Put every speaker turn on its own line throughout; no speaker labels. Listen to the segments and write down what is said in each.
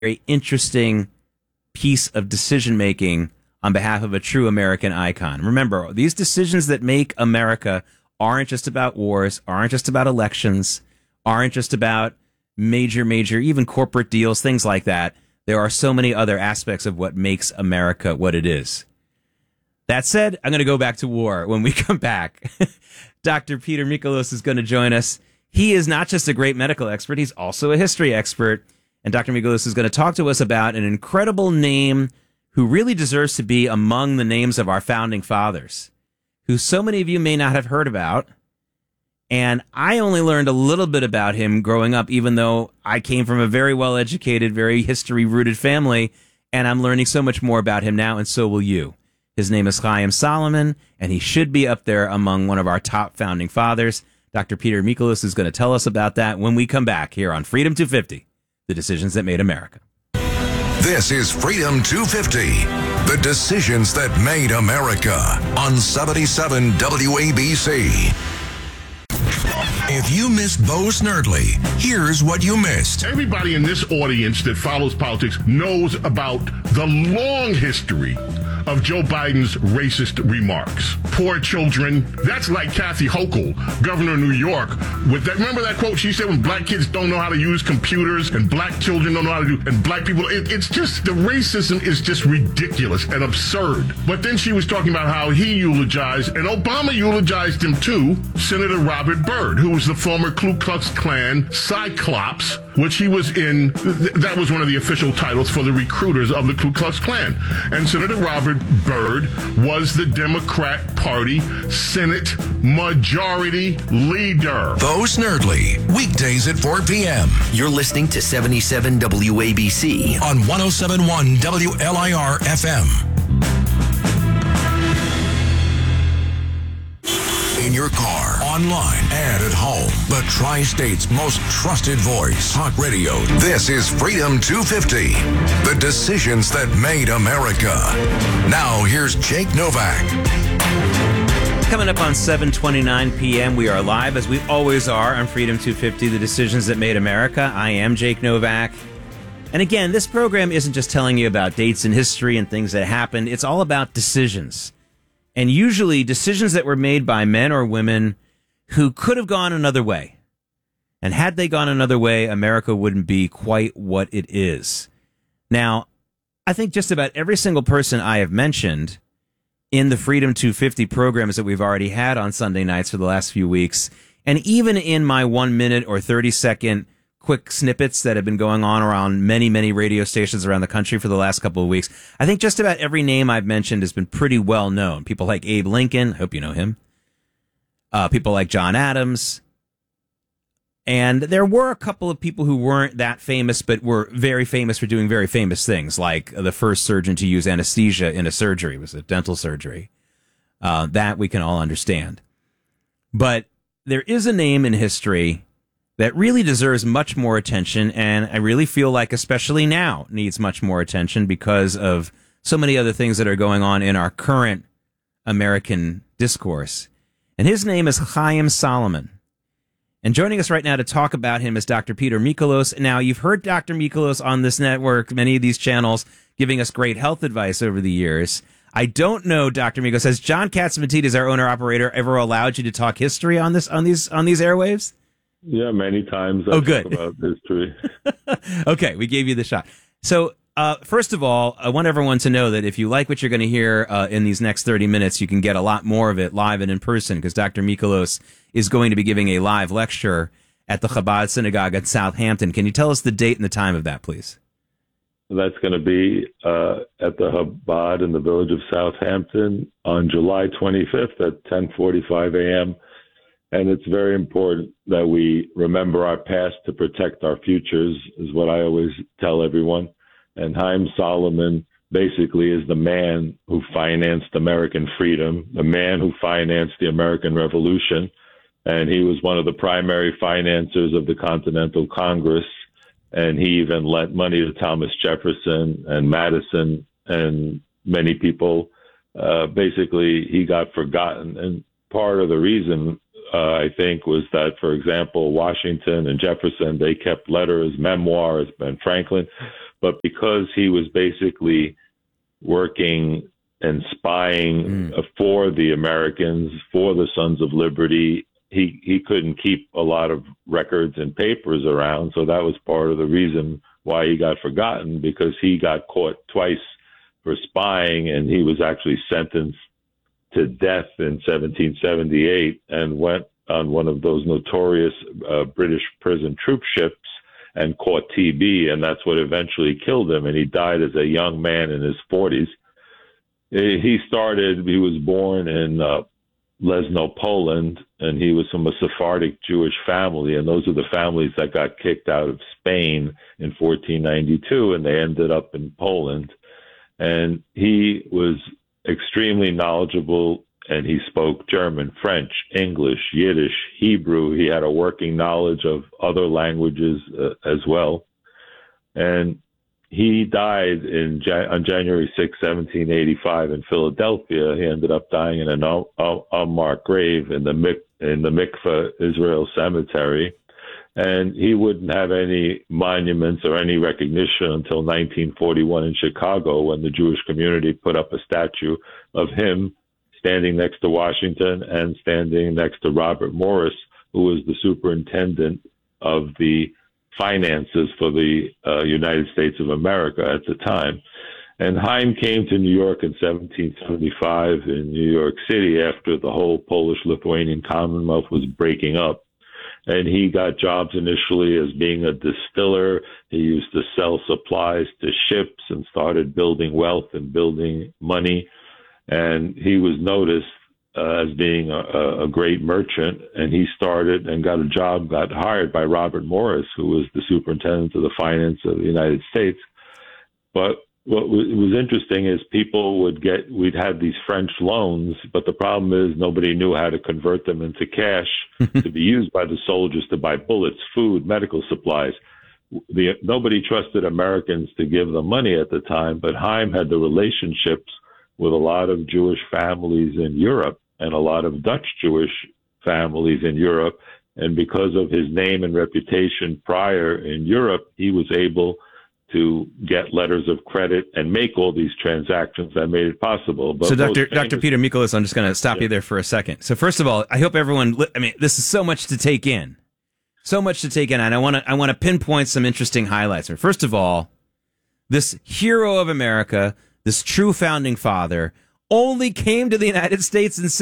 very interesting piece of decision making on behalf of a true American icon. Remember, these decisions that make America aren't just about wars, aren't just about elections, aren't just about major, even corporate deals, things like that. There are so many other aspects of what makes America what it is. That said, I'm going to go back to war when we come back. Dr. Peter Mikolos is going to join us. He is not just a great medical expert, he's also a history expert. And Dr. Mikolos is going to talk to us about an incredible name who really deserves to be among the names of our founding fathers, who so many of you may not have heard about. And I only learned a little bit about him growing up, even though I came from a very well-educated, very history-rooted family, and I'm learning so much more about him now, and so will you. His name is Chaim Solomon, and he should be up there among one of our top founding fathers. Dr. Peter Mikolos is going to tell us about that when we come back here on Freedom 250, the decisions that made America.
This is Freedom 250, the decisions that made America on 77 WABC. If you missed Bo Snerdley, here's what you missed.
Everybody in this audience that follows politics knows about the long history of Joe Biden's racist remarks. Poor children. That's like Kathy Hochul, governor of New York. With that, remember that quote she said, when black kids don't know how to use computers and black children don't know how to do, and black people, it's just, the racism is just ridiculous and absurd. But then she was talking about how he eulogized, and Obama eulogized him too, Senator Robert Byrd, who was the former Ku Klux Klan Cyclops, which he was in, that was one of the official titles for the recruiters of the Ku Klux Klan. And Senator Robert Byrd was the Democrat Party Senate Majority Leader.
Bo Snerdley, weekdays at 4 p.m.
You're listening to 77 WABC
on 107.1 WLIR FM. In your car, online, and at home. The Tri-State's most trusted voice. Talk radio. This is Freedom 250. The decisions that made America. Now, here's Jake Novak.
Coming up on 7:29 p.m., we are live, as we always are, on Freedom 250, the decisions that made America. I am Jake Novak. And again, this program isn't just telling you about dates in history and things that happened. It's all about decisions. And usually decisions that were made by men or women who could have gone another way. And had they gone another way, America wouldn't be quite what it is. Now, I think just about every single person I have mentioned in the Freedom 250 programs that we've already had on Sunday nights for the last few weeks, and even in my 1 minute or 30-second quick snippets that have been going on around many radio stations around the country for the last couple of weeks, I think just about every name I've mentioned has been pretty well known. People like Abe Lincoln, I hope you know him. People like John Adams. And there were a couple of people who weren't that famous, but were very famous for doing very famous things, like the first surgeon to use anesthesia in a surgery. It was a dental surgery. That we can all understand. But there is a name in history that really deserves much more attention, and I really feel like, especially now, needs much more attention because of so many other things that are going on in our current American discourse. And his name is Chaim Solomon. And joining us right now to talk about him is Dr. Peter Mikolos. Now, you've heard Dr. Mikolos on this network, many of these channels, giving us great health advice over the years. I don't know, Dr. Mikolos, has John Catsimatidis, our owner-operator, ever allowed you to talk history on these airwaves?
Yeah, many times.
Oh, good.
Talk about history.
Okay, we gave you the shot. So, first of all, I want everyone to know that if you like what you're going to hear in these next 30 minutes, you can get a lot more of it live and in person, because Dr. Mikolos is going to be giving a live lecture at the Chabad Synagogue at Southampton. Can you tell us the date and the time of that, please?
That's going to be at the Chabad in the village of Southampton on July 25th at 10:45 a.m., and it's very important that we remember our past to protect our futures, is what I always tell everyone. And Chaim Solomon basically is the man who financed American freedom, the man who financed the American Revolution. And he was one of the primary financiers of the Continental Congress. And he even lent money to Thomas Jefferson and Madison and many people. Basically, he got forgotten. And part of the reason, I think, was that, for example, Washington and Jefferson, they kept letters, memoirs, Ben Franklin. but because he was basically working and spying for the Americans, for the Sons of Liberty, he couldn't keep a lot of records and papers around. So that was part of the reason why he got forgotten, because he got caught twice for spying, and he was actually sentenced to death in 1778 and went on one of those notorious British prison troop ships and caught TB, and that's what eventually killed him. And he died as a young man in his 40s. He was born in Lesno, Poland, and he was from a Sephardic Jewish family, and those are the families that got kicked out of Spain in 1492, and they ended up in Poland. And he was extremely knowledgeable, and he spoke German, French, English, Yiddish, Hebrew. He had a working knowledge of other languages as well. And he died on January 6, 1785 in Philadelphia. He ended up dying in an unmarked grave in the Mikveh Israel Cemetery. And he wouldn't have any monuments or any recognition until 1941 in Chicago, when the Jewish community put up a statue of him standing next to Washington and standing next to Robert Morris, who was the superintendent of the finances for the United States of America at the time. And Haim came to New York in 1775 in New York City after the whole Polish-Lithuanian Commonwealth was breaking up. And he got jobs initially as being a distiller. He used to sell supplies to ships and started building wealth and building money. And he was noticed as being a great merchant. And he started and got hired by Robert Morris, who was the superintendent of the finance of the United States. But what was interesting is we'd had these French loans, but the problem is nobody knew how to convert them into cash to be used by the soldiers to buy bullets, food, medical supplies. Nobody trusted Americans to give them money at the time, but Haim had the relationships with a lot of Jewish families in Europe and a lot of Dutch Jewish families in Europe. And because of his name and reputation prior in Europe, he was able to get letters of credit and make all these transactions that made it possible. But
so, Dr. Peter Mikolas, I'm just going to stop you there for a second. So, first of all, I hope everyone. This is so much to take in, and I want to pinpoint some interesting highlights. First of all, this hero of America, this true founding father, only came to the United States in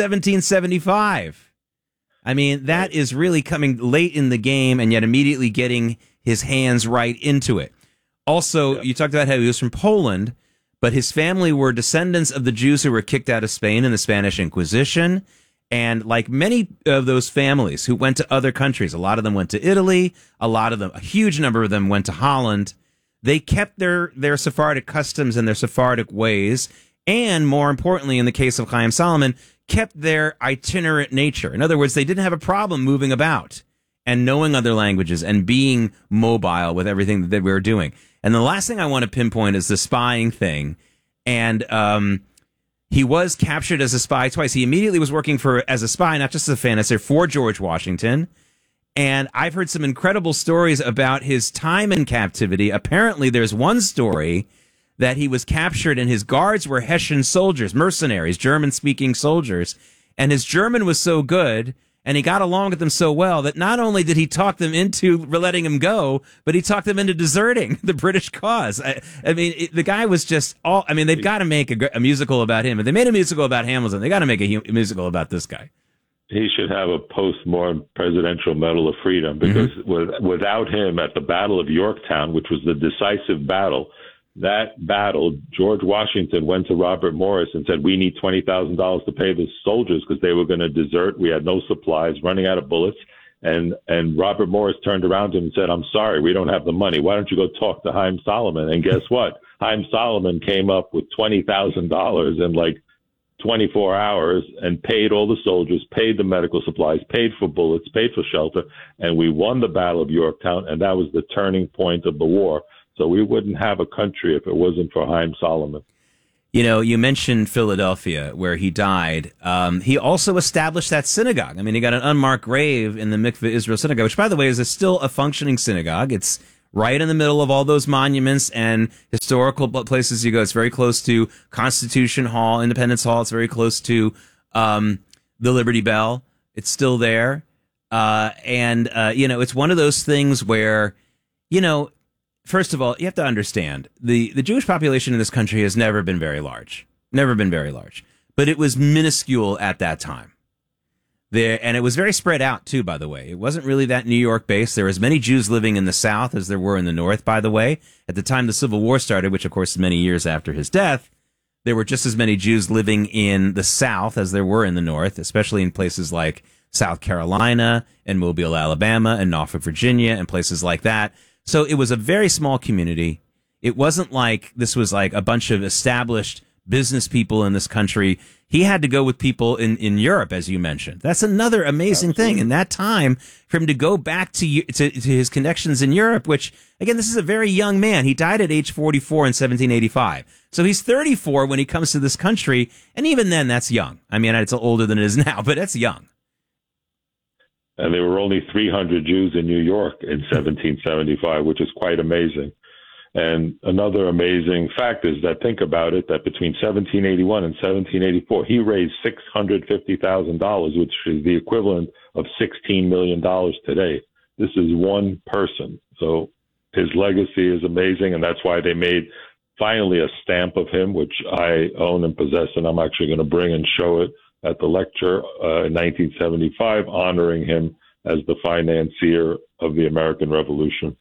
1775. I mean, that is really coming late in the game, and yet immediately getting his hands right into it. Also, you talked about how he was from Poland, but his family were descendants of the Jews who were kicked out of Spain in the Spanish Inquisition. And like many of those families who went to other countries, a lot of them went to Italy, a huge number of them went to Holland. They kept their Sephardic customs and their Sephardic ways, and more importantly, in the case of Chaim Solomon, kept their itinerant nature. In other words, they didn't have a problem moving about and knowing other languages and being mobile with everything that we were doing. And the last thing I want to pinpoint is the spying thing. And he was captured as a spy twice. He immediately was working as a spy, not just as a fantasy, for George Washington. And I've heard some incredible stories about his time in captivity. Apparently, there's one story that he was captured and his guards were Hessian soldiers, mercenaries, German-speaking soldiers. And his German was so good, and he got along with them so well, that not only did he talk them into letting him go, but he talked them into deserting the British cause. The guy was just they've got to make a musical about him. If they made a musical about Hamilton, they got to make a musical about this guy.
He should have a post-mortem Presidential Medal of Freedom, because without him at the Battle of Yorktown, which was the decisive battle, that battle, George Washington went to Robert Morris and said, we need $20,000 to pay the soldiers because they were going to desert. We had no supplies, running out of bullets. And Robert Morris turned around to him and said, I'm sorry, we don't have the money. Why don't you go talk to Haim Solomon? And guess what? Haim Solomon came up with $20,000 in like 24 hours and paid all the soldiers, paid the medical supplies, paid for bullets, paid for shelter. And we won the Battle of Yorktown. And that was the turning point of the war. So we wouldn't have a country if it wasn't for Haim Solomon.
You know, you mentioned Philadelphia, where he died. He also established that synagogue. I mean, he got an unmarked grave in the Mikveh Israel Synagogue, which, by the way, is still a functioning synagogue. It's right in the middle of all those monuments and historical places you go. It's very close to Constitution Hall, Independence Hall. It's very close to the Liberty Bell. It's still there. It's one of those things where, first of all, you have to understand the Jewish population in this country has never been very large. Never been very large. But it was minuscule at that time. And it was very spread out, too, by the way. It wasn't really that New York based. There were as many Jews living in the South as there were in the North, by the way. At the time the Civil War started, which, of course, is many years after his death, there were just as many Jews living in the South as there were in the North, especially in places like South Carolina and Mobile, Alabama, and Norfolk, Virginia, and places like that. So it was a very small community. It wasn't like this was like a bunch of established business people in this country. He had to go with people in Europe, as you mentioned. That's another amazing thing. In that time, for him to go back to his connections in Europe, which, again, this is a very young man. He died at age 44 in 1785. So he's 34 when he comes to this country, and even then, that's young. I mean, it's older than it is now, but that's young.
And there were only 300 Jews in New York in 1775, which is quite amazing. And another amazing fact is that, think about it, that between 1781 and 1784, he raised $650,000, which is the equivalent of $16 million today. This is one person. So his legacy is amazing, and that's why they made finally a stamp of him, which I own and possess, and I'm actually going to bring and show it at the lecture in 1975, honoring him as the financier of the American Revolution.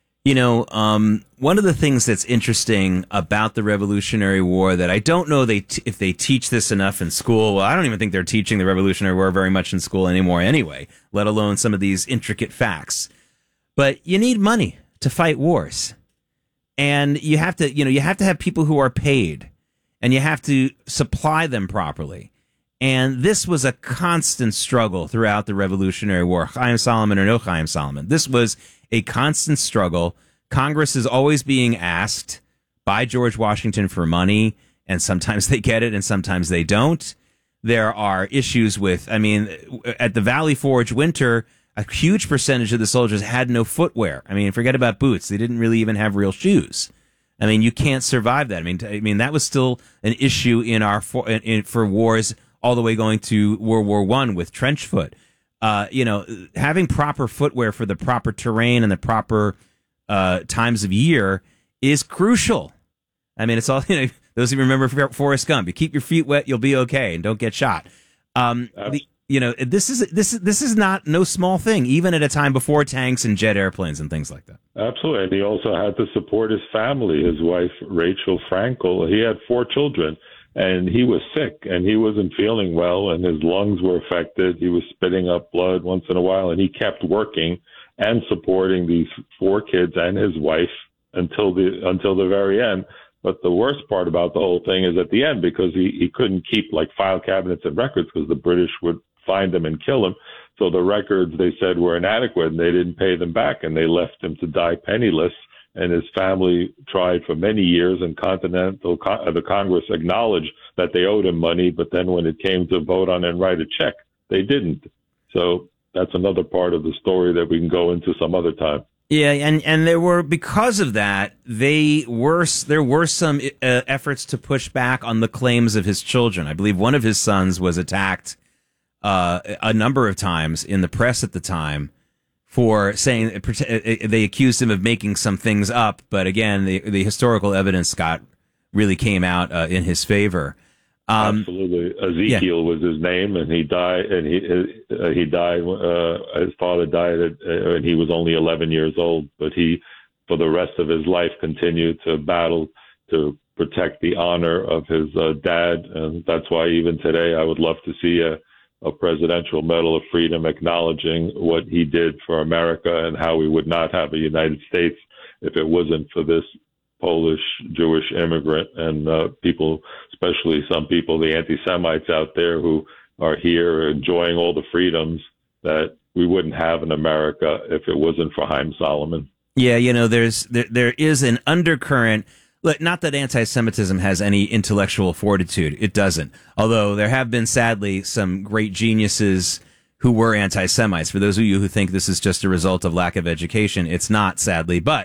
One of the things that's interesting about the Revolutionary War that I don't know if they teach this enough in school. Well, I don't even think they're teaching the Revolutionary War very much in school anymore anyway, let alone some of these intricate facts. But you need money to fight wars. And you have to have people who are paid, and you have to supply them properly. And this was a constant struggle throughout the Revolutionary War, Chaim Solomon or no Chaim Solomon. This was a constant struggle. Congress is always being asked by George Washington for money, and sometimes they get it and sometimes they don't. There are issues with, at the Valley Forge winter, a huge percentage of the soldiers had no footwear. Forget about boots. They didn't really even have real shoes. You can't survive that. That was still an issue for wars all the way going to World War I with trench foot. Having proper footwear for the proper terrain and the proper times of year is crucial. It's all, those who remember Forrest Gump, you keep your feet wet, you'll be okay, and don't get shot. This is not no small thing, even at a time before tanks and jet airplanes and things like that.
Absolutely. And he also had to support his family, his wife, Rachel Frankel. He had 4 children. And he was sick, and he wasn't feeling well, and his lungs were affected. He was spitting up blood once in a while, and he kept working and supporting these 4 kids and his wife until the very end. But the worst part about the whole thing is at the end, because he couldn't keep like file cabinets and records because the British would find him and kill him. So the records, they said, were inadequate, and they didn't pay them back, and they left him to die penniless. And his family tried for many years, and the Congress acknowledged that they owed him money, but then when it came to vote on and write a check, they didn't. So that's another part of the story that we can go into some other time.
Yeah, and there were, because of that, there were some efforts to push back on the claims of his children. I believe one of his sons was attacked a number of times in the press at the time for saying they accused him of making some things up, but again, the historical evidence really came out in his favor.
Absolutely, Ezekiel was his name, and he died. And he died. His father died, and he was only 11 years old. But he, for the rest of his life, continued to battle to protect the honor of his dad, and that's why even today I would love to see a Presidential Medal of Freedom acknowledging what he did for America and how we would not have a United States if it wasn't for this Polish Jewish immigrant and people, especially some people, the anti-Semites out there who are here enjoying all the freedoms that we wouldn't have in America if it wasn't for Chaim Solomon.
Yeah, there is an undercurrent. Look, not that anti-Semitism has any intellectual fortitude. It doesn't. Although there have been, sadly, some great geniuses who were anti-Semites. For those of you who think this is just a result of lack of education, it's not, sadly. But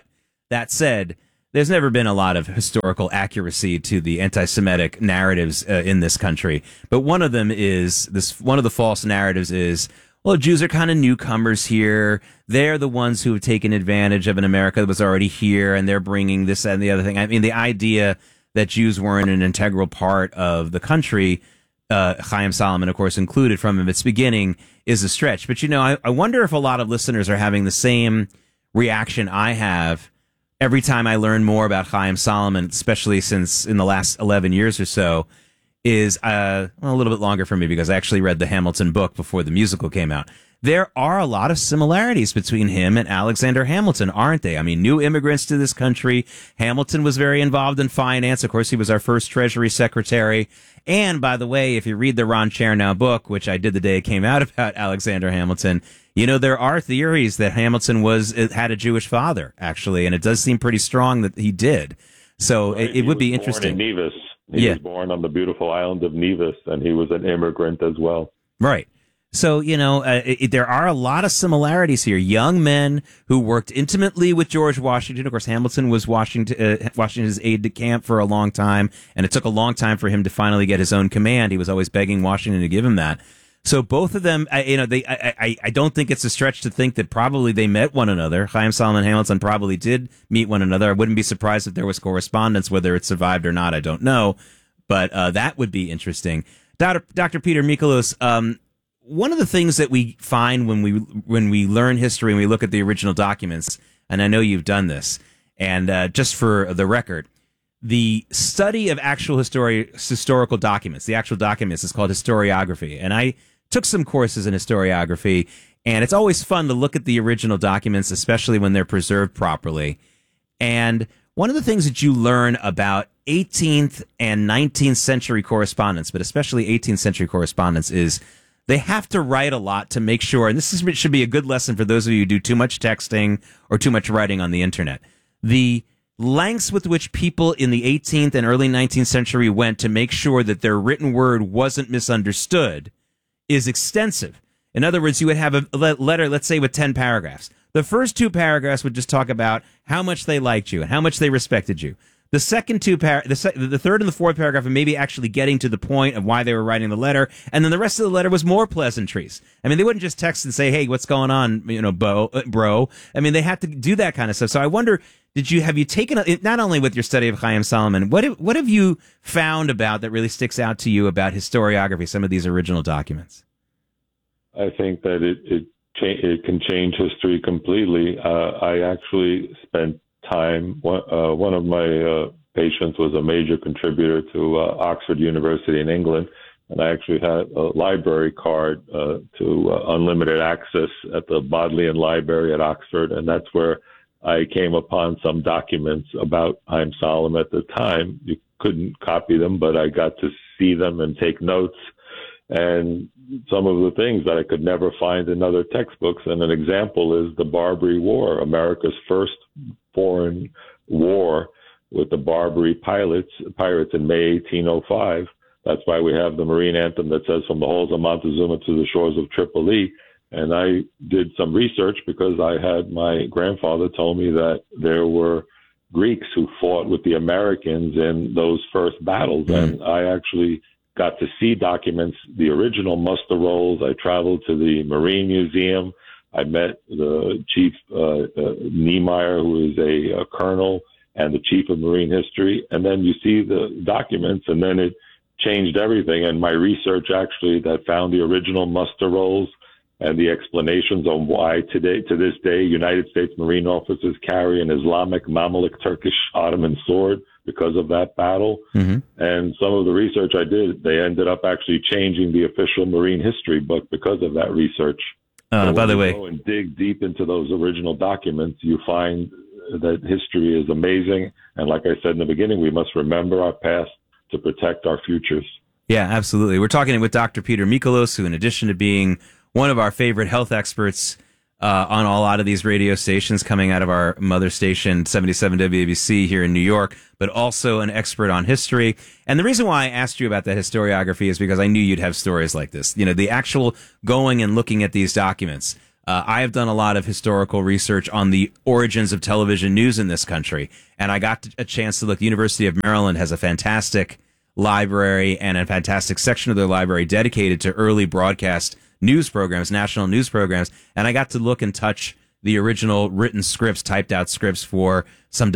that said, there's never been a lot of historical accuracy to the anti-Semitic narratives in this country. But one of them is one of the false narratives is, well, Jews are kind of newcomers here. They're the ones who have taken advantage of an America that was already here, and they're bringing this and the other thing. I mean, the idea that Jews weren't an integral part of the country, Chaim Solomon, of course, included from its beginning, is a stretch. But, I wonder if a lot of listeners are having the same reaction I have every time I learn more about Chaim Solomon, especially since in the last 11 years or so, is a little bit longer for me because I actually read the Hamilton book before the musical came out. There are a lot of similarities between him and Alexander Hamilton, aren't they? I mean, new immigrants to this country. Hamilton was very involved in finance. Of course, he was our first Treasury Secretary. And by the way, if you read the Ron Chernow book, which I did the day it came out about Alexander Hamilton, there are theories that Hamilton had a Jewish father, actually, and it does seem pretty strong that he did. So right. it would be interesting.
Born in Nevis. He was born on the beautiful island of Nevis, and he was an immigrant as well.
Right. So, there are a lot of similarities here. Young men who worked intimately with George Washington. Of course, Hamilton was Washington's aide de camp for a long time, and it took a long time for him to finally get his own command. He was always begging Washington to give him that. So both of them, I don't think it's a stretch to think that probably they met one another. Chaim Solomon and Hamilton probably did meet one another. I wouldn't be surprised if there was correspondence, whether it survived or not. I don't know, but that would be interesting. Dr. Peter Mikolos, one of the things that we find when we learn history and we look at the original documents, and I know you've done this, and just for the record, the study of actual historical documents, the actual documents, is called historiography. And I took some courses in historiography, and it's always fun to look at the original documents, especially when they're preserved properly. And one of the things that you learn about 18th and 19th century correspondence, but especially 18th century correspondence, is they have to write a lot to make sure, and should be a good lesson for those of you who do too much texting or too much writing on the internet. The lengths with which people in the 18th and early 19th century went to make sure that their written word wasn't misunderstood is extensive. In other words, you would have a letter, let's say, with 10 paragraphs. The first 2 paragraphs would just talk about how much they liked you and how much they respected you. The second the third and the fourth paragraph are maybe actually getting to the point of why they were writing the letter, and then the rest of the letter was more pleasantries. I mean, they wouldn't just text and say, "Hey, what's going on, bro?" I mean, they had to do that kind of stuff. So I wonder, have you taken not only with your study of Chaim Solomon, what have you found about that really sticks out to you about historiography, some of these original documents?
I think that it can change history completely. I actually spent time. One of my patients was a major contributor to Oxford University in England, and I actually had a library card to unlimited access at the Bodleian Library at Oxford, and that's where I came upon some documents about Chaim Solomon at the time. You couldn't copy them, but I got to see them and take notes, and some of the things that I could never find in other textbooks. And an example is the Barbary War, America's first foreign war with the Barbary pirates in May 1805. That's why we have the Marine anthem that says, "From the halls of Montezuma to the shores of Tripoli." And I did some research because I had my grandfather tell me that there were Greeks who fought with the Americans in those first battles. And I actually got to see documents, the original muster rolls. I traveled to the Marine Museum. I met the chief, Niemeyer, who is a colonel and the chief of Marine history. And then you see the documents, and then it changed everything. And my research actually that found the original muster rolls and the explanations on why to this day, United States Marine officers carry an Islamic Mamluk Turkish Ottoman sword because of that battle. Mm-hmm. And some of the research I did, they ended up actually changing the official Marine history book because of that research.
By the way,
go and dig deep into those original documents, you find that history is amazing. And like I said in the beginning, we must remember our past to protect our futures.
Yeah, absolutely. We're talking with Dr. Peter Mikolos, who, in addition to being one of our favorite health experts on a lot of these radio stations coming out of our mother station, 77 WABC here in New York, but also an expert on history. And the reason why I asked you about that historiography is because I knew you'd have stories like this. The actual going and looking at these documents. I have done a lot of historical research on the origins of television news in this country, and I got a chance to look. The University of Maryland has a fantastic library and a fantastic section of their library dedicated to early broadcast news programs, national news programs, and I got to look and touch the original written scripts, typed out scripts for some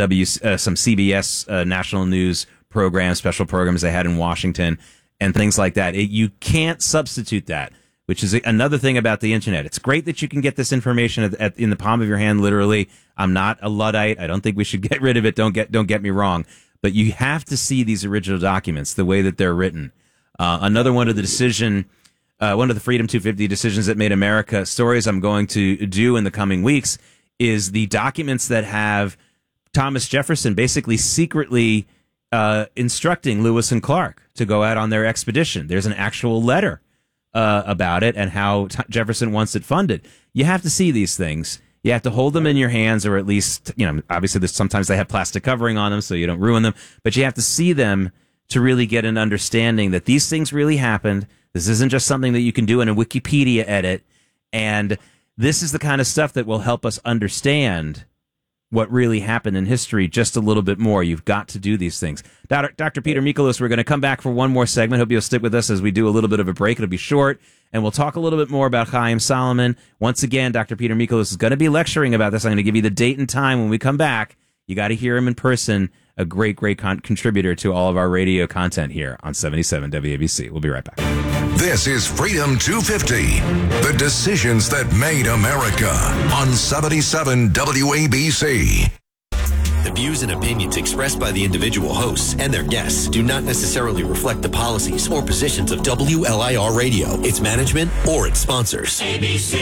CBS national news programs, special programs they had in Washington, and things like that. You can't substitute that, which is another thing about the internet. It's great that you can get this information in the palm of your hand, literally. I'm not a Luddite. I don't think we should get rid of it. Don't get me wrong. But you have to see these original documents, the way that they're written. Another one of the one of the Freedom 250 decisions that made America stories I'm going to do in the coming weeks is the documents that have Thomas Jefferson basically secretly instructing Lewis and Clark to go out on their expedition. There's an actual letter about it and how Jefferson wants it funded. You have to see these things. You have to hold them in your hands, or at least, obviously sometimes they have plastic covering on them so you don't ruin them, but you have to see them to really get an understanding that these things really happened. This isn't just something that you can do in a Wikipedia edit. And this is the kind of stuff that will help us understand what really happened in history just a little bit more. You've got to do these things. Dr. Peter Mikolos, we're going to come back for one more segment. Hope you'll stick with us as we do a little bit of a break. It'll be short, and we'll talk a little bit more about Chaim Solomon. Once again, Dr. Peter Mikolos is going to be lecturing about this. I'm going to give you the date and time when we come back. You got to hear him in person. A great contributor to all of our radio content here on 77 WABC. We'll be right back.
This is Freedom 250, the decisions that made America on 77 WABC.
The views and opinions expressed by the individual hosts and their guests do not necessarily reflect the policies or positions of WLIR Radio, its management, or its sponsors.
ABC.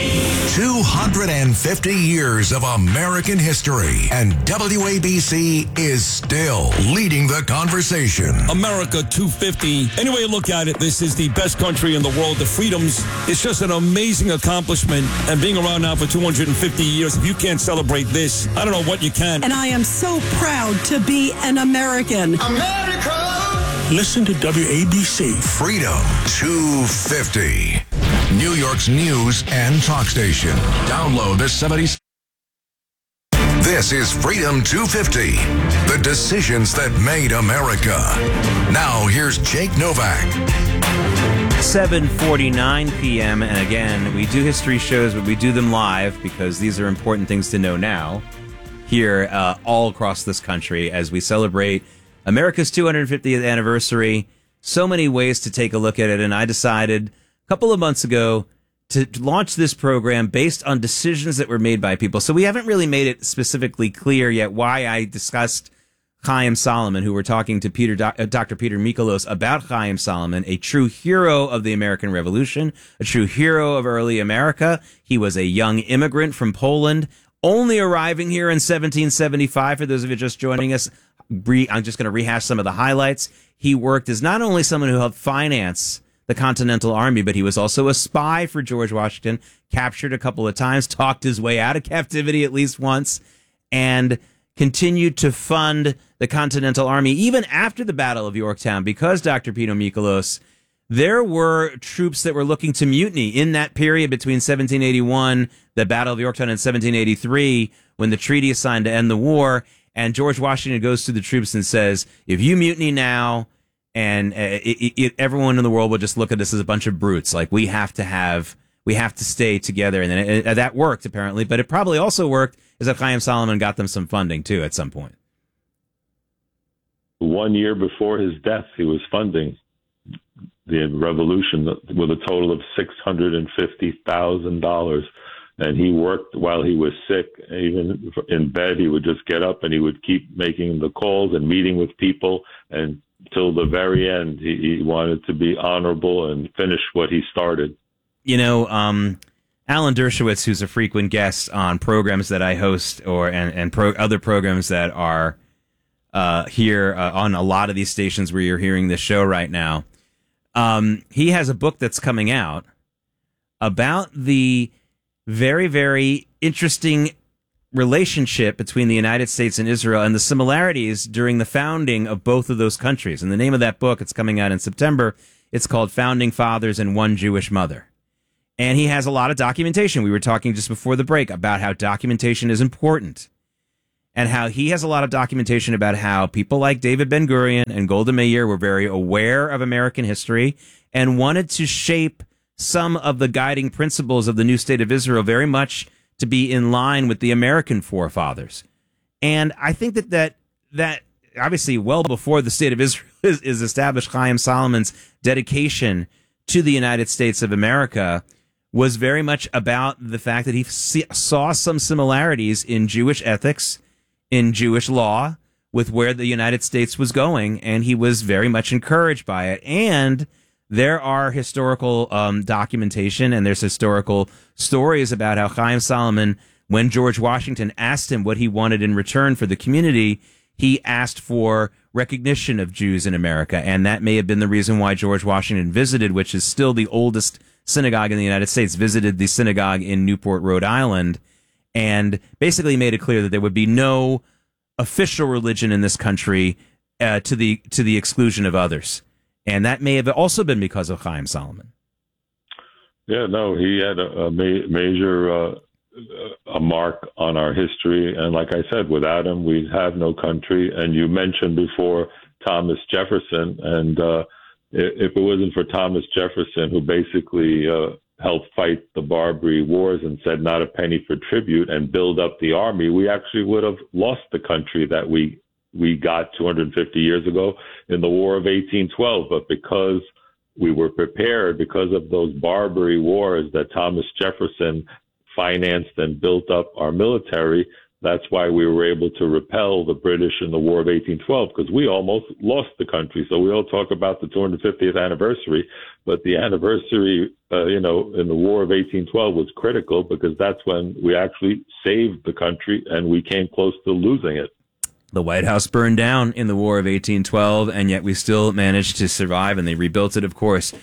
250 years of American history, and WABC is still leading the conversation.
America 250. Any way you look at it, this is the best country in the world. The freedoms, it's just an amazing accomplishment. And being around now for 250 years, if you can't celebrate this, I don't know what you can.
And I am so proud to be an American.
America!
Listen to WABC.
Freedom 250. New York's news and talk station. Download the 70s. This is Freedom 250. The decisions that made America. Now here's Jake Novak.
7:49 p.m. And again, we do history shows, but we do them live because these are important things to know now. Here, all across this country, as we celebrate America's 250th anniversary. So many ways to take a look at it, and I decided a couple of months ago to launch this program based on decisions that were made by people. So we haven't really made it specifically clear yet why I discussed Chaim Solomon, who we're talking to Dr. Peter Mikolos about Chaim Solomon, a true hero of the American Revolution, a true hero of early America. He was a young immigrant from Poland, only arriving here in 1775. For those of you just joining us, I'm just going to rehash some of the highlights. He worked as not only someone who helped finance the Continental Army, but he was also a spy for George Washington, captured a couple of times, talked his way out of captivity at least once, and continued to fund the Continental Army even after the Battle of Yorktown, because, Dr. Peter Mikolos, there were troops that were looking to mutiny in that period between 1781, the Battle of Yorktown, and 1783, when the treaty is signed to end the war. And George Washington goes to the troops and says, if you mutiny now, and everyone in the world will just look at us as a bunch of brutes. Like, we have to stay together. And then that worked, apparently. But it probably also worked is that Chaim Solomon got them some funding, too, at some point.
1 year before his death, he was funding the revolution with a total of $650,000. And he worked while he was sick. Even in bed, he would just get up and he would keep making the calls and meeting with people. And till the very end, he wanted to be honorable and finish what he started.
You know, Alan Dershowitz, who's a frequent guest on programs that I host other programs that are here on a lot of these stations where you're hearing this show right now, he has a book that's coming out about the very, very interesting relationship between the United States and Israel and the similarities during the founding of both of those countries. And the name of that book, it's coming out in September, it's called Founding Fathers and One Jewish Mother. And he has a lot of documentation. We were talking just before the break about how documentation is important and how he has a lot of documentation about how people like David Ben-Gurion and Golda Meir were very aware of American history and wanted to shape some of the guiding principles of the new state of Israel very much to be in line with the American forefathers. And I think that obviously well before the state of Israel is established, Chaim Solomon's dedication to the United States of America was very much about the fact that he saw some similarities in Jewish ethics, in Jewish law, with where the United States was going, and he was very much encouraged by it. And there are historical documentation and there's historical stories about how Chaim Solomon, when George Washington asked him what he wanted in return for the community, he asked for recognition of Jews in America. And that may have been the reason why George Washington visited, which is still the oldest synagogue in the United States, visited the synagogue in Newport, Rhode Island, and basically made it clear that there would be no official religion in this country to the exclusion of others. And that may have also been because of Chaim Solomon.
Yeah, no, he had a major a mark on our history. And like I said, without him, we have no country. And you mentioned before Thomas Jefferson. And if it wasn't for Thomas Jefferson, who basically helped fight the Barbary Wars and said not a penny for tribute and build up the army, we actually would have lost the country that we got 250 years ago in the War of 1812. But because we were prepared, because of those Barbary Wars that Thomas Jefferson financed and built up our military, that's why we were able to repel the British in the War of 1812, because we almost lost the country. So we all talk about the 250th anniversary, but the anniversary, in the War of 1812 was critical because that's when we actually saved the country and we came close to losing it.
The White House burned down in the War of 1812, and yet we still managed to survive, and they rebuilt it, of course.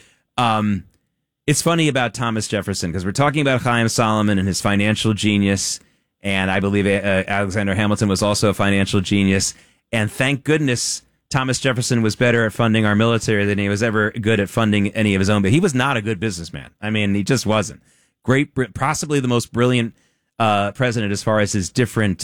It's funny about Thomas Jefferson, because we're talking about Chaim Solomon and his financial genius, and I believe Alexander Hamilton was also a financial genius, and thank goodness Thomas Jefferson was better at funding our military than he was ever good at funding any of his own, but he was not a good businessman. I mean, he just wasn't. Possibly the most brilliant president as far as his different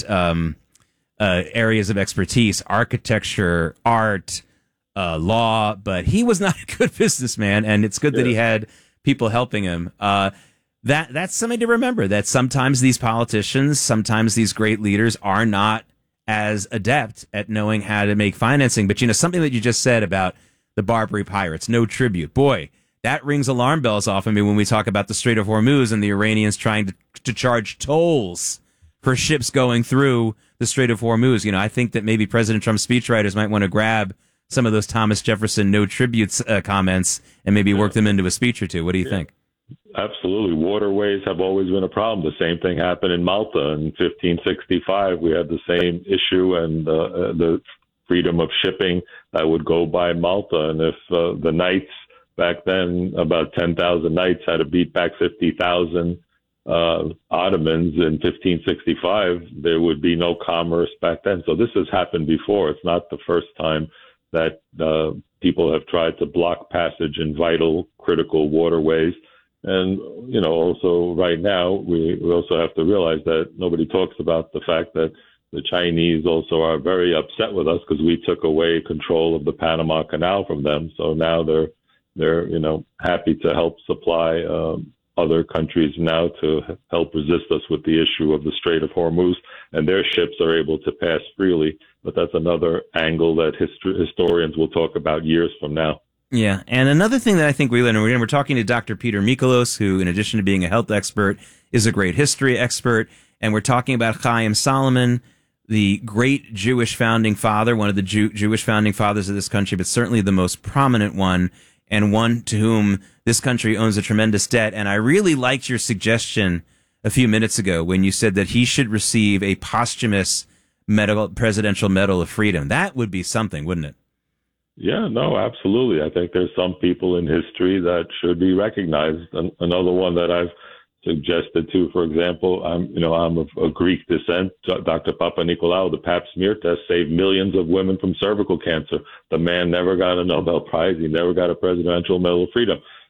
areas of expertise, architecture, art, law, but he was not a good businessman, and it's good that he had people helping him. That's something to remember, that sometimes these politicians, sometimes these great leaders are not as adept at knowing how to make financing. But, something that you just said about the Barbary pirates, no tribute. Boy, that rings alarm bells off of me when we talk about the Strait of Hormuz and the Iranians trying to charge tolls for ships going through the Strait of Hormuz. I think that maybe President Trump's speechwriters might want to grab some of those Thomas Jefferson no tributes comments and maybe work them into a speech or two. What do you think?
Absolutely. Waterways have always been a problem. The same thing happened in Malta in 1565. We had the same issue, and the freedom of shipping that would go by Malta. And if the knights back then, about 10,000 knights, had to beat back 50,000 Ottomans in 1565, there would be no commerce back then. So this has happened before. It's not the first time that people have tried to block passage in vital, critical waterways. And, also right now, we also have to realize that nobody talks about the fact that the Chinese also are very upset with us because we took away control of the Panama Canal from them. So now they're happy to help supply other countries now to help resist us with the issue of the Strait of Hormuz, and their ships are able to pass freely. But that's another angle that historians will talk about years from now.
Yeah, and another thing that I think we learned, we're talking to Dr. Peter Mikolos, who, in addition to being a health expert, is a great history expert, and we're talking about Chaim Solomon, the great Jewish founding father, one of the Jewish founding fathers of this country, but certainly the most prominent one, and one to whom this country owes a tremendous debt. And I really liked your suggestion a few minutes ago when you said that he should receive a posthumous Presidential Medal of Freedom. That would be something, wouldn't it?
Yeah, no, absolutely. I think there's some people in history that should be recognized. Another one that I've suggested too, for example, I'm of a Greek descent. Dr. Papanikolaou, the Pap smear test saved millions of women from cervical cancer. The man never got a Nobel Prize. He never got a Presidential Medal of Freedom.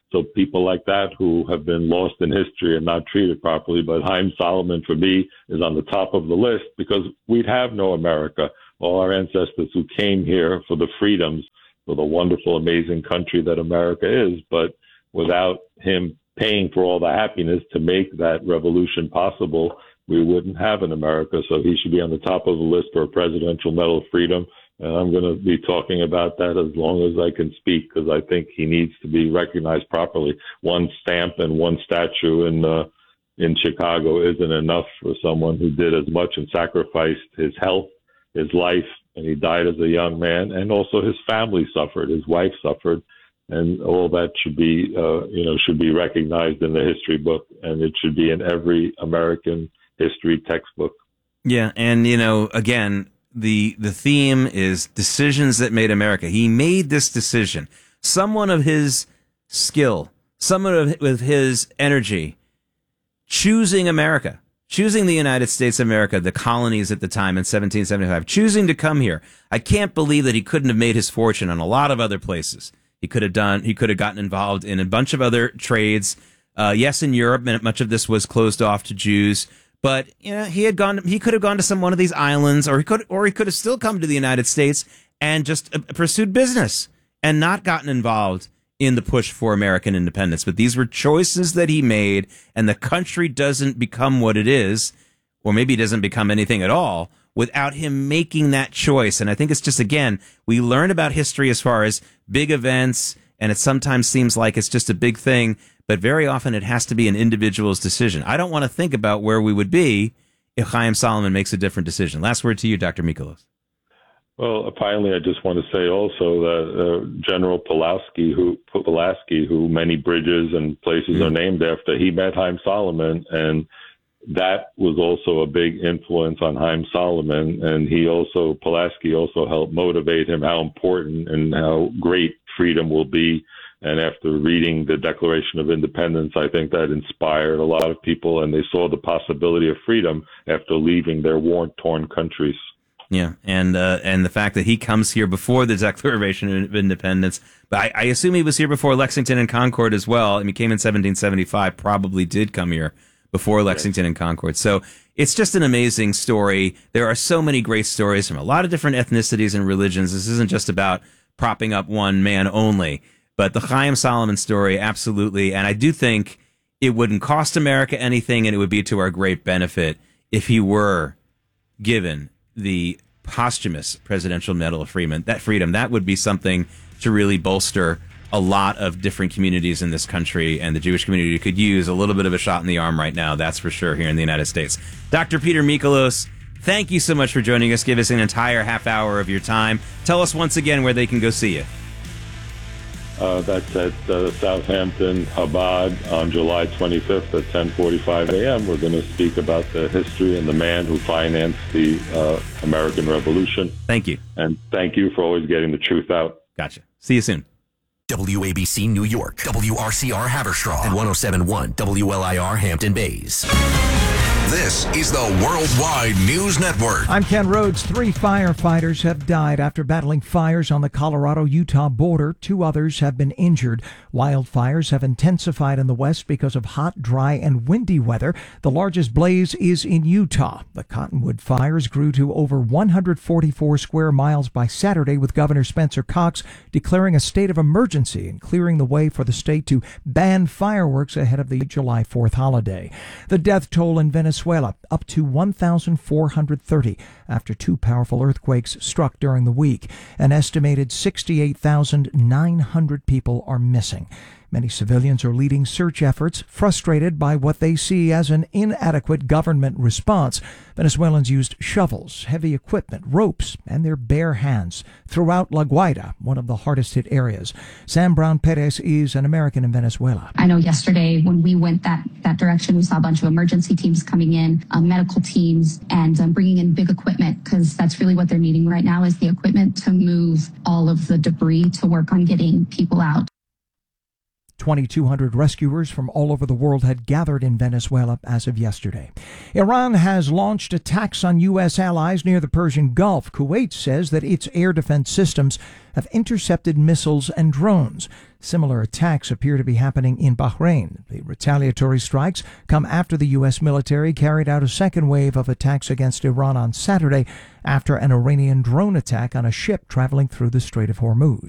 So people like that who have been lost in history and not treated properly. But Haim Solomon, for me, is on the top of the list because we'd have no America. All our ancestors who came here for the freedoms, for the wonderful, amazing country that America is. But without him paying for all the happiness to make that revolution possible, we wouldn't have an America. So he should be on the top of the list for a Presidential Medal of Freedom. And I'm going to be talking about that as long as I can speak, because I think he needs to be recognized properly. One stamp and one statue in Chicago isn't enough for someone who did as much and sacrificed his health, his life, and he died as a young man. And also his family suffered, his wife suffered, and all that should be, should be recognized in the history book, and it should be in every American history textbook.
Yeah, and again, the theme is decisions that made America. He made this decision. Someone of his skill, someone with his energy, choosing America, choosing the United States of America, the colonies at the time in 1775, choosing to come here. I can't believe that he couldn't have made his fortune on a lot of other places. He could have gotten involved in a bunch of other trades. Yes, in Europe, much of this was closed off to Jews. But he could have gone to one of these islands, or he could have still come to the United States and just pursued business and not gotten involved in the push for American independence. But these were choices that he made, and the country doesn't become what it is, or maybe it doesn't become anything at all, without him making that choice. And I think it's just, again, we learn about history as far as big events, and it sometimes seems like it's just a big thing, but very often it has to be an individual's decision. I don't want to think about where we would be if Haim Solomon makes a different decision. Last word to you, Dr. Mikolos.
Well, finally, I just want to say also that General Pulaski, who many bridges and places are named after, he met Haim Solomon, and that was also a big influence on Haim Solomon. And Pulaski also helped motivate him how important and how great freedom will be. And after reading the Declaration of Independence, I think that inspired a lot of people, and they saw the possibility of freedom after leaving their war-torn countries.
Yeah, and the fact that he comes here before the Declaration of Independence, but I assume he was here before Lexington and Concord as well. I mean, he came in 1775, probably did come here before Lexington and Concord. So it's just an amazing story. There are so many great stories from a lot of different ethnicities and religions. This isn't just about propping up one man only. But the Haim Solomon story, absolutely. And I do think it wouldn't cost America anything, and it would be to our great benefit if he were given the posthumous Presidential Medal of Freedom. That would be something to really bolster a lot of different communities in this country, and the Jewish community could use a little bit of a shot in the arm right now, that's for sure, here in the United States. Dr. Peter Mikolos, thank you so much for joining us. Give us an entire half hour of your time. Tell us once again where they can go see you.
That's at Southampton Chabad on July 25th at 10:45 a.m. We're going to speak about the history and the man who financed the American Revolution.
Thank you.
And thank you for always getting the truth out.
Gotcha. See you soon.
WABC New York, WRCR Haverstraw, and 107.1 WLIR Hampton Bays.
This is the Worldwide News Network.
I'm Ken Rhodes. 3 firefighters have died after battling fires on the Colorado-Utah border. 2 others have been injured. Wildfires have intensified in the west because of hot, dry, and windy weather. The largest blaze is in Utah. The Cottonwood fires grew to over 144 square miles by Saturday, with Governor Spencer Cox declaring a state of emergency and clearing the way for the state to ban fireworks ahead of the July 4th holiday. The death toll in Venezuela up to 1,430 after 2 powerful earthquakes struck during the week. An estimated 68,900 people are missing. Many civilians are leading search efforts, frustrated by what they see as an inadequate government response. Venezuelans used shovels, heavy equipment, ropes, and their bare hands throughout La Guaira, one of the hardest hit areas. Sam Brown Perez is an American in Venezuela.
I know yesterday when we went that direction, we saw a bunch of emergency teams coming in, medical teams, and bringing in big equipment, because that's really what they're needing right now is the equipment to move all of the debris to work on getting people out.
2,200 rescuers from all over the world had gathered in Venezuela as of yesterday. Iran has launched attacks on U.S. allies near the Persian Gulf. Kuwait says that its air defense systems have intercepted missiles and drones. Similar attacks appear to be happening in Bahrain. The retaliatory strikes come after the U.S. military carried out a second wave of attacks against Iran on Saturday after an Iranian drone attack on a ship traveling through the Strait of Hormuz.